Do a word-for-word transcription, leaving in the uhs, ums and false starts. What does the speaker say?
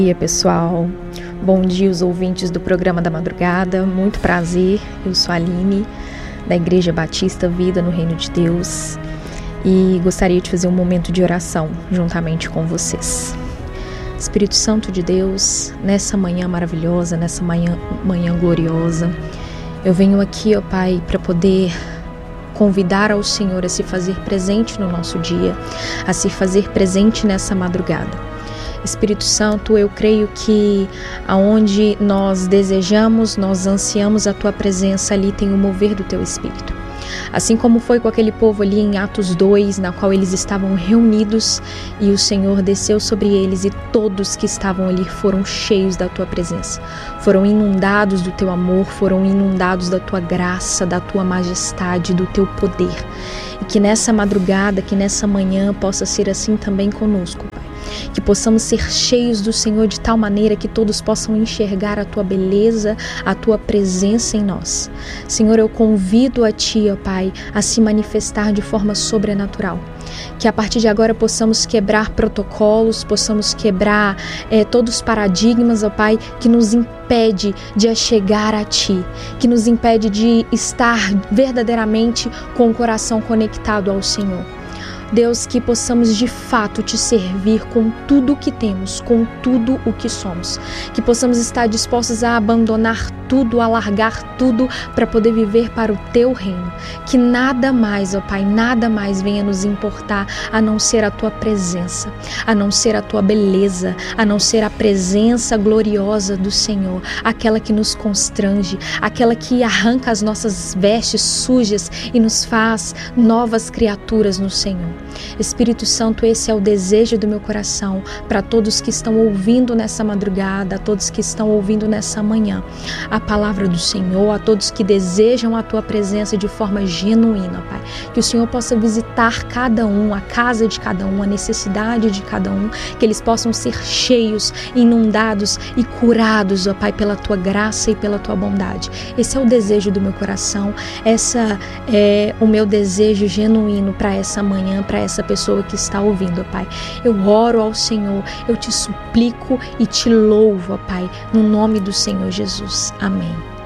Bom dia, pessoal. Bom dia, os ouvintes do programa da madrugada. Muito prazer. Eu sou a Aline, da Igreja Batista Vida no Reino de Deus, e gostaria de fazer um momento de oração juntamente com vocês. Espírito Santo de Deus, nessa manhã maravilhosa, nessa manhã, manhã gloriosa, eu venho aqui, ó Pai, para poder convidar ao Senhor a se fazer presente no nosso dia, a se fazer presente nessa madrugada. Espírito Santo, eu creio que aonde nós desejamos, nós ansiamos a Tua presença, ali tem o mover do Teu Espírito. Assim como foi com aquele povo ali em Atos dois, na qual eles estavam reunidos e o Senhor desceu sobre eles, e todos que estavam ali foram cheios da Tua presença, foram inundados do Teu amor, foram inundados da Tua graça, da Tua majestade, do Teu poder. E que nessa madrugada, que nessa manhã possa ser assim também conosco, Pai. Que possamos ser cheios do Senhor de tal maneira que todos possam enxergar a Tua beleza, a Tua presença em nós. Senhor, eu convido a Ti, ó Pai, a se manifestar de forma sobrenatural. Que a partir de agora possamos quebrar protocolos, possamos quebrar é, todos os paradigmas, ó Pai, que nos impede de chegar a Ti, que nos impede de estar verdadeiramente com o coração conectado ao Senhor. Deus, que possamos de fato Te servir com tudo o que temos, com tudo o que somos. Que possamos estar dispostos a abandonar tudo, a largar tudo para poder viver para o Teu reino. Que nada mais, ó Pai, nada mais venha nos importar a não ser a Tua presença, a não ser a Tua beleza, a não ser a presença gloriosa do Senhor, aquela que nos constrange, aquela que arranca as nossas vestes sujas e nos faz novas criaturas no Senhor. Espírito Santo, esse é o desejo do meu coração para todos que estão ouvindo nessa madrugada, a todos que estão ouvindo nessa manhã a palavra do Senhor, a todos que desejam a Tua presença de forma genuína, Pai. Que o Senhor possa visitar cada um, a casa de cada um, a necessidade de cada um, que eles possam ser cheios, inundados e curados, ó Pai, pela Tua graça e pela Tua bondade. Esse é o desejo do meu coração, essa é o meu desejo genuíno para essa manhã, para essa pessoa que está ouvindo, ó Pai. Eu oro ao Senhor, eu Te suplico e Te louvo, ó Pai, no nome do Senhor Jesus. Amém.